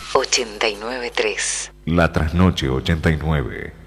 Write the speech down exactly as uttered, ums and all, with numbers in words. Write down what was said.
ochenta y nueve punto tres. La Trasnoche ochenta y nueve.